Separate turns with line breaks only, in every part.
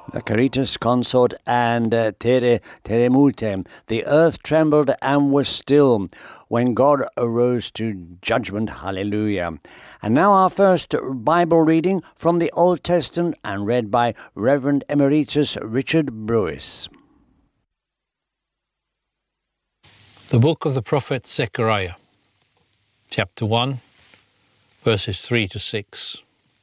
The Caritas Consort and Tere Multe. The earth trembled and was still when God arose to judgment. Hallelujah. And now our first Bible reading from the Old Testament and read by Reverend Emeritus Richard Brewis.
The book of the prophet Zechariah, chapter 1, verses 3 to 6.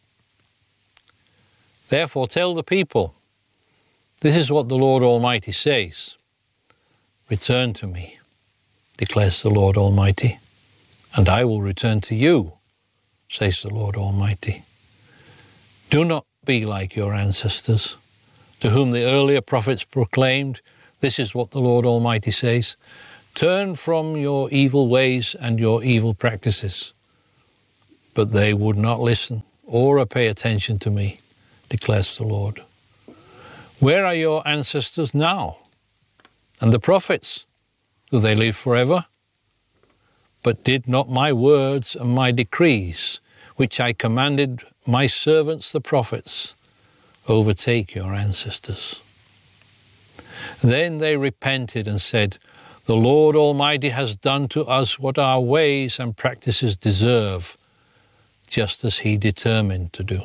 Therefore tell the people, this is what the Lord Almighty says. Return to me, declares the Lord Almighty, and I will return to you, says the Lord Almighty. Do not be like your ancestors, to whom the earlier prophets proclaimed, this is what the Lord Almighty says. Turn from your evil ways and your evil practices. But they would not listen or pay attention to me, declares the Lord. Where are your ancestors now? And the prophets, do they live forever? But did not my words and my decrees, which I commanded my servants the prophets, overtake your ancestors? Then they repented and said, the Lord Almighty has done to us what our ways and practices deserve, just as he determined to do.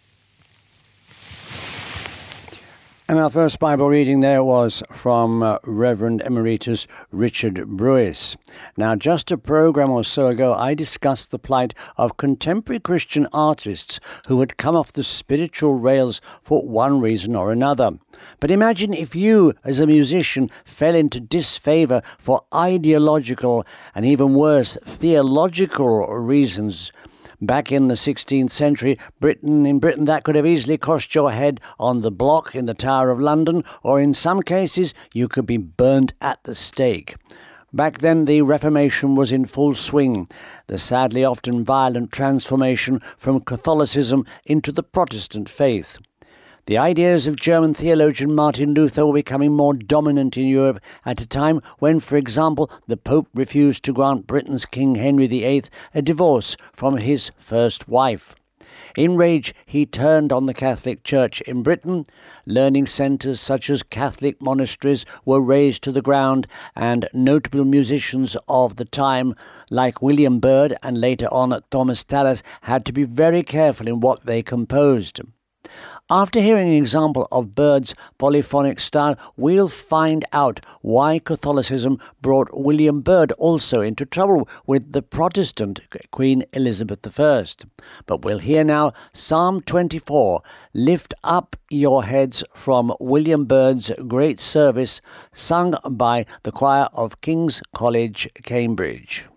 And our first Bible reading there was from Reverend Emeritus Richard Brewis. Now, just a program or so ago, I discussed the plight of contemporary Christian artists who had come off the spiritual rails for one reason or another. But imagine if you, as a musician, fell into disfavour for ideological and even worse, theological reasons. Back in the 16th century, in Britain, that could have easily cost your head on the block in the Tower of London, or in some cases, you could be burnt at the stake. Back then, the Reformation was in full swing, the sadly often violent transformation from Catholicism into the Protestant faith. The ideas of German theologian Martin Luther were becoming more dominant in Europe at a time when, for example, the Pope refused to grant Britain's King Henry VIII a divorce from his first wife. In rage, he turned on the Catholic Church in Britain. Learning centres such as Catholic monasteries were razed to the ground, and notable musicians of the time, like William Byrd and later on Thomas Tallis, had to be very careful in what they composed. After hearing an example of Byrd's polyphonic style, we'll find out why Catholicism brought William Byrd also into trouble with the Protestant Queen Elizabeth I. But we'll hear now Psalm 24, Lift Up Your Heads, from William Byrd's great service, sung by the choir of King's College, Cambridge.